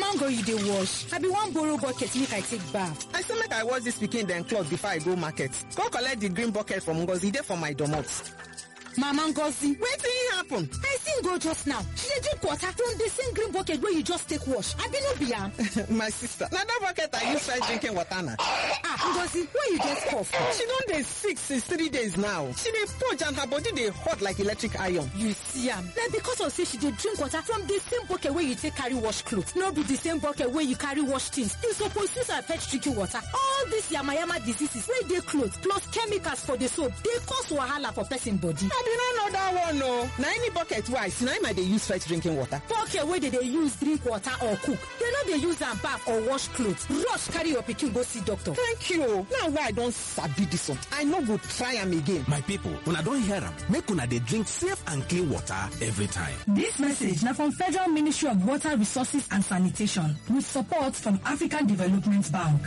Mango you dey wash. I be one borrow bucket make I take bath. I say make I wash this pikin dem cloth before I go market. Go collect the green bucket from Ngozi dey for my domot. Mama Ngozi, Wetin happen? I seen go just now. She dey drink water from the same green bucket where you just take wash. I be no be am. My sister, na that bucket I use first drinking water na. Ngozi, why you get cough? She don dey sick since 3 days now. She dey purge and her body dey hot like electric iron. You see am. Na because of say she dey drink water from the same bucket where you take carry wash clothes. No be the same bucket where you carry wash things. You suppose use her fetch drinking water. All these yamayama diseases wey dey clothes plus chemicals for the soap dey cause wahala for person body. I be no know that one o. Na any bucket wey I see na im I dey use first drinking water. Bucket wey dey use drink water or cook, dem no dey use am baff or wash clothes. Rush carry your pikin go see doctor. Thank you. Now wey I don sabi this one, I no go try am again. My people, una don hear am. Make una dey drink safe and clean water every time. This message na from Federal Ministry of Water Resources and Sanitation with support from African Development Bank.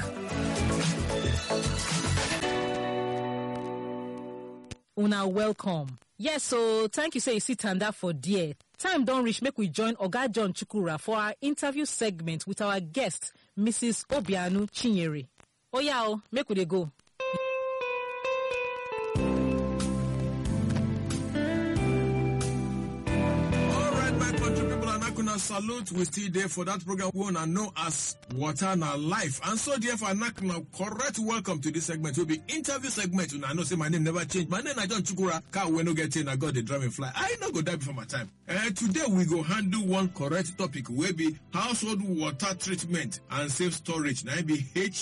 Una welcome. Yes, so thank you say you sit and that for dear. Time don reach make we join Oga John Chukwura for our interview segment with our guest, Mrs. Obianu Chinyere. Oya, make we dey go. Salute, we still there for that program we wanna know as Water Na Life. And so therefore, now correct welcome to this segment. Will be interview segment. And I know say my name never changed. My name is John Chukwura. Car we no get in, I got the drum and fly. I no go die before my time. Today we go handle one correct topic will be household water treatment and safe storage. Now be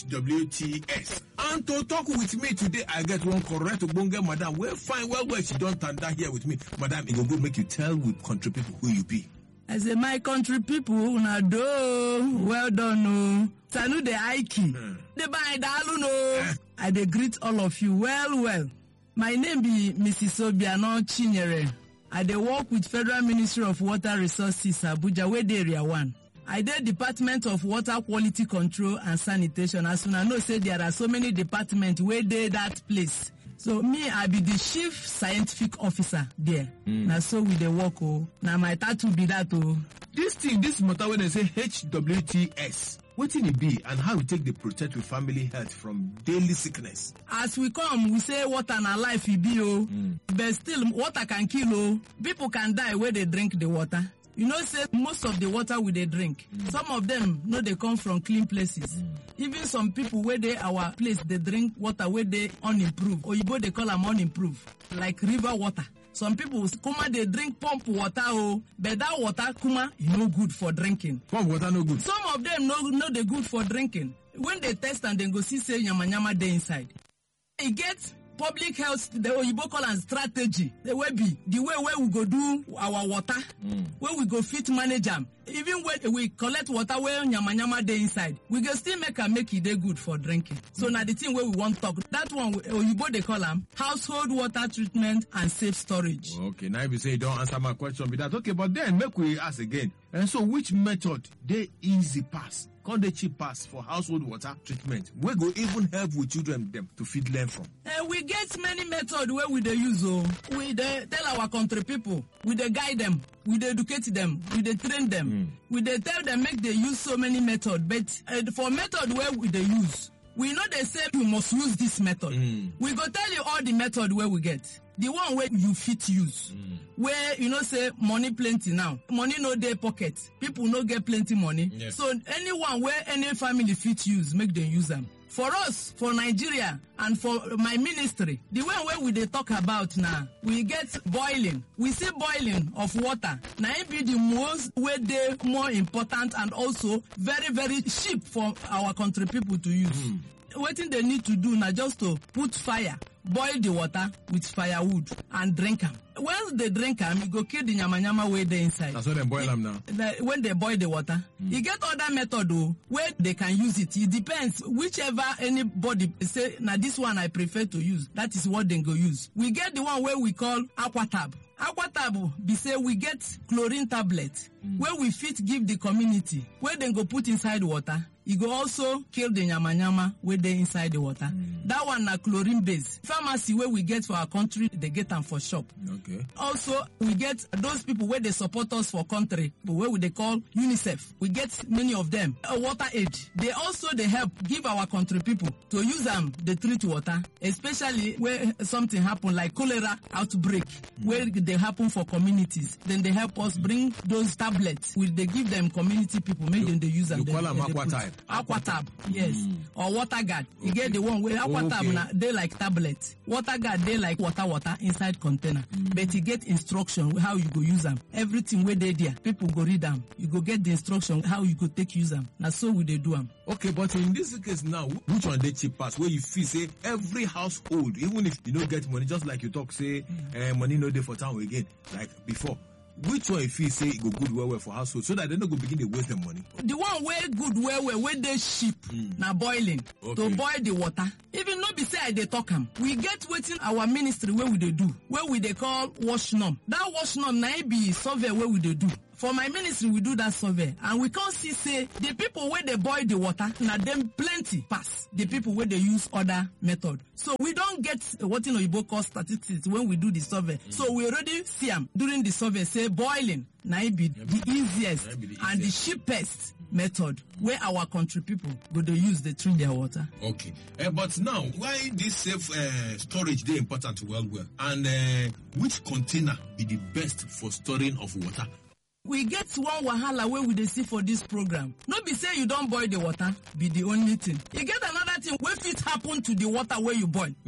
HWTS. And to talk with me today, I get one correct Ubonga madam. Well, fine, well, she don't stand down here with me. Madam, it will go make you tell with country people who you be. I say, my country people, una do well done, no. Sanu de Aiki. De by dalu no. I dey greet all of you well. My name be Mrs. Obianu Chinyere. I dey work with Federal Ministry of Water Resources, Abuja, where dey Area 1. I dey Department of Water Quality Control and Sanitation. As una know, say there are so many departments where dey that place. So me, I be the chief scientific officer there. Now so we dey work now my title be that This matter when they say HWTS, what it be and how we take the protect with family health from daily sickness? As we come, we say water na life e be but still water can kill People can die where they drink the water. You know, say most of the water we they drink, some of them no they come from clean places. Even some people where they our place they drink water where they unimproved, or they call them unimproved, like river water. Some people kuma they drink pump water but that water kuma is no good for drinking. Pump water no good. Some of them no they good for drinking. When they test and then go see say nyama they inside. It gets public health, the Oyibo call and strategy. The way where we go do our water, where we go fit manage them. Even when we collect water where nyama dey inside, we go still make it dey good for drinking. So now the thing where we want to talk, that one Oyibo they call them household water treatment and safe storage. Okay, now if you say you don't answer my question with that, okay, but then make we ask again. And so which method they easy pass? Call the cheap pass for household water treatment. We go even help with children them to feed learn from. We get many methods where we dey use we dey tell our country people, we dey guide them, we dey educate them, we dey train them, we dey tell them make they use so many methods. But for method where we dey use, we know they say you must use this method. We go tell you all the method where we get. The one where you fit use. Where you know say money plenty now. Money no dey pocket. People no get plenty money. Yes. So anyone where any family fit use, make them use them. For us, for Nigeria, and for my ministry, the one where we dey talk about now, we get boiling. We see boiling of water. Now it be the most where they more important and also very, very cheap for our country people to use. What they need to do now just to put fire, boil the water with firewood and drink them. Once they drink them, you go kill the nyama where they inside. That's why they boil them now. When they boil the water, you get other method where they can use it. It depends whichever anybody say. Now this one I prefer to use. That is what they go use. We get the one where we call aquatab. Aquatab, be say we get chlorine tablet where we fit give the community where they go put inside water. e go also kill the nyama wey dey inside the water. That one na chlorine base. Pharmacy wey we get for our country, they get am for shop. Okay. Also, we get those people where they support us for country, where we they call UNICEF. We get many of them. Water aid. They also they help give our country people to use them. They treat water, especially where something happen like cholera outbreak, where they happen for communities. Then they help us bring those tablets. They give them community people, make them they use them. You call them Aquatab. Aquatab, yes, or water guard. You get the one where Aquatab na they like tablets. Water guard they like water inside container. But you get instruction how you go use them. Everything where they there, people go read them. You go get the instruction how you go take use them. Now so we they do them. Okay, but in this case now, which one they cheapest? Where you feel say every household, even if you don't get money, just like you talk say, money no day for town again, like before. Which one if you say it go good well for household so that they don't go begin to waste the money? The one where good well where they ship now boiling to boil the water. Even not be say they talk them. We get waiting our ministry where we they do where we they call wash nom. That wash nom na be survey where we they do. For my ministry, we do that survey, and we can't see say the people where they boil the water, now them plenty pass the people where they use other method. So we don't get what in Oyibo call statistics when we do the survey. So we already see them during the survey say boiling now be the easiest and the cheapest method where our country people go to use they treat their water. Okay, but now why this safe storage they important well, and which container be the best for storing of water? We get one wahala where we dey see for this program. No be say you don't boil the water, be the only thing. You get another thing where fit happen to the water where you boil.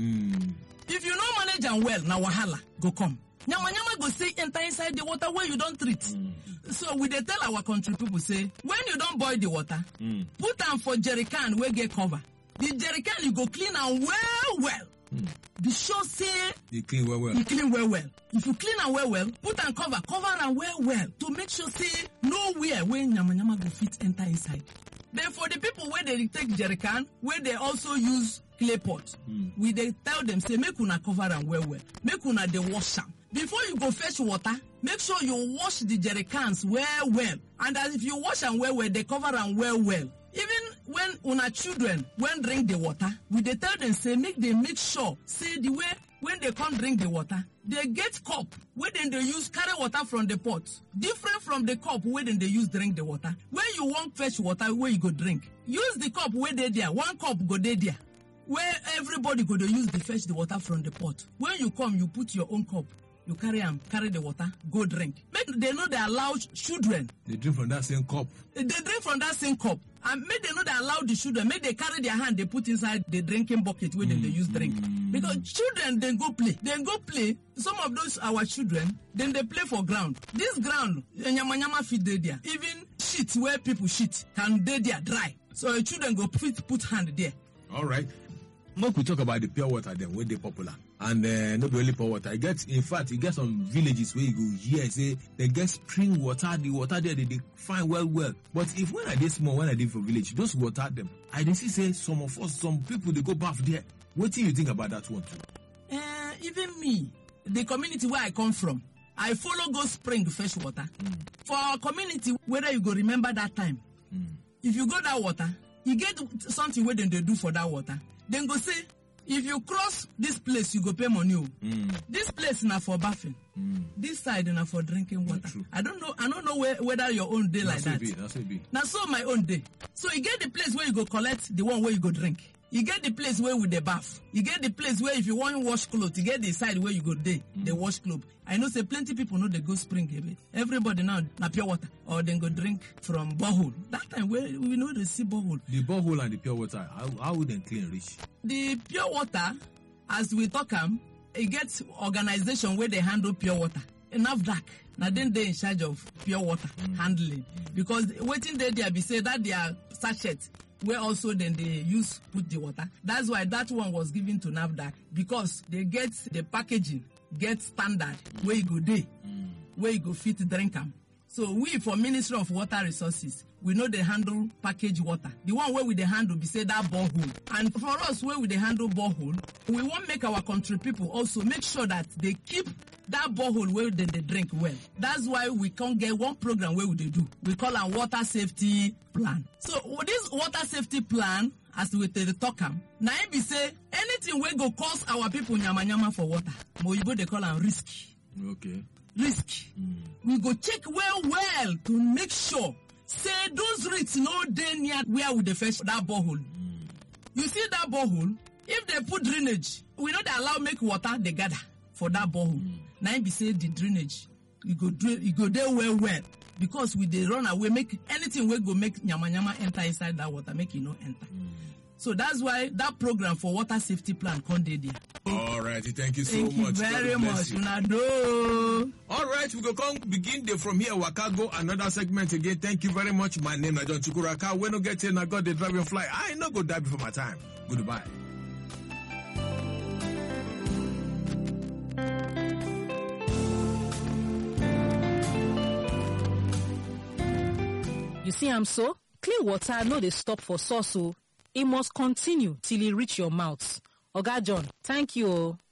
If you no manage am well, na wahala go come. Nyama go stay enter inside the water where you don't treat. So we dey tell our country people say, when you don't boil the water, put am for jerry can where get cover. The jerry can you go clean am well. Be sure say you clean well. You clean well. If you clean am well, put and cover am well to make sure say nowhere where nyama go fit enter inside. Then for the people where they take jerry can, where they also use clay pot, we they tell them say make una cover am well. Make una dey wash am. Before you go fetch water, make sure you wash the jerry cans well. And as if you wash am well, they cover am well. Even when una children when drink the water, we they tell them say make sure say the way when they can't drink the water, they get cup where then they use carry water from the pot, different from the cup where then they use drink the water. When you want fetch water where you go drink, use the cup where they there. One cup go there, where everybody go to use the fetch the water from the pot. When you come, you put your own cup. You carry the water, go drink. Make they know they allow children. They drink from that same cup. They drink from that same cup. And make they know they allow the children. Make they carry their hand, they put inside the drinking bucket where they use drink. Because children, then go play. Some of those, our children, then they play for ground. This ground, nyama fit dey there. Even shit where people shit can dey there dry. So children go put hand there. All right. Make we talk about the pure water then, where they popular. And not only pure water. In fact, you get some villages where you go here, say, they get spring water, the water there, they find well. But if when I did small, when I did for village, those water them, I did see say some of us, some people, they go bath there. What do you think about that one too? Even me, the community where I come from, I follow go spring fresh water. For our community, whether you go remember that time, if you go that water, you get something where they do for that water. Then go say, if you cross this place, you go pay money. This place na for bathing. This side na for drinking water. I don't know whether your own day like that. Now so my own day. So you get the place where you go collect the one where you go drink. You get the place where with the bath. You get the place where if you want to wash clothes, you get the side where you go there, they wash clothes. I know say plenty people know they go spring. Everybody now na pure water or then go drink from borehole. That time where we know they see borehole. The borehole and the pure water, how would they clean reach? The pure water, as we talk it gets organization where they handle pure water. Enough dark. Now then they in charge of pure water handling. Because waiting there be say that they are sachet where also then they use put the water. That's why that one was given to NAFDAC because they get the packaging, get standard where you go there, where you go fit drink them. So we for Ministry of Water Resources, we know they handle packaged water. The one where we they handle, we say that borehole. And for us, where we they handle borehole, we want make our country people also make sure that they keep that borehole where they drink well. That's why we can't get one program where we do. We call a water safety plan. So this water safety plan, as we talk now it be say anything we go cause our people nyama for water. Moyibo they call am risk. Okay. Risk. We go check well to make sure say those risks no dey near where we dey fetch that borehole. You see that borehole? If they put drainage, we know they allow make water they gather for that borehole. Now it be say the drainage, you go there well because we dey run away make anything we go make nyama enter inside that water make it no enter. So that's why that program for water safety plan come dey there. All right, thank you so much. Thank you very much. Unado. All right, we go come begin from here. Waka go another segment again. Thank you very much. My name is John Chukwuraka. When I get in, I got the driving fly. I no go die before my time. Goodbye. You see am so? Clean water no dey stop for source o. It must continue till e reach your mouth. Oga John, thank you.